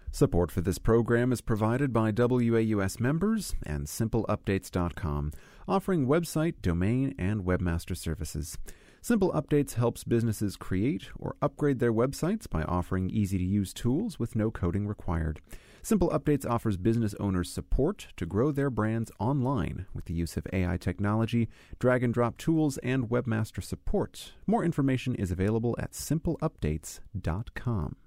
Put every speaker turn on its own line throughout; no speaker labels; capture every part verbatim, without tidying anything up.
Support for this program is provided by W A U S members and Simple Updates dot com, offering website, domain, and webmaster services. Simple Updates helps businesses create or upgrade their websites by offering easy-to-use tools with no coding required. Simple Updates offers business owners support to grow their brands online with the use of A I technology, drag-and-drop tools, and webmaster support. More information is available at Simple Updates dot com.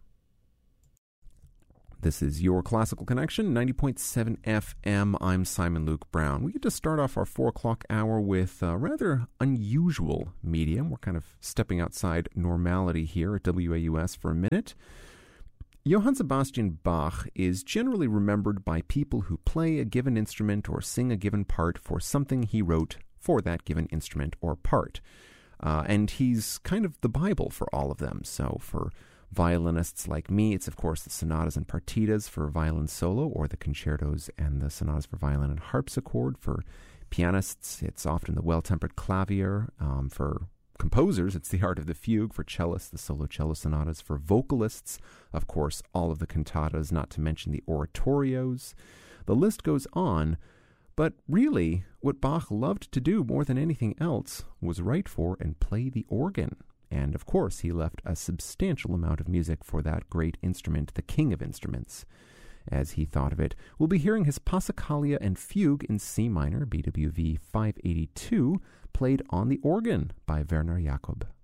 This is your Classical Connection, ninety point seven F M. I'm Simon Luke Brown. We get to start off our four o'clock hour with a rather unusual medium. We're kind of stepping outside normality here at W A U S for a minute. Johann Sebastian Bach is generally remembered by people who play a given instrument or sing a given part for something he wrote for that given instrument or part. Uh, and he's kind of the Bible for all of them. So for violinists like me, it's of course the sonatas and partitas for violin solo, or the concertos and the sonatas for violin and harpsichord. For pianists, it's often the well-tempered clavier. Um, for composers, it's the art of the fugue. For cellists, the solo cello sonatas. For vocalists, of course, all of the cantatas, not to mention the oratorios. The list goes on, but really, what Bach loved to do more than anything else was write for and play the organ. And, of course, he left a substantial amount of music for that great instrument, the king of instruments, as he thought of it. We'll be hearing his Passacaglia and Fugue in C minor, B W V five eighty-two, played on the organ by Werner Jakob.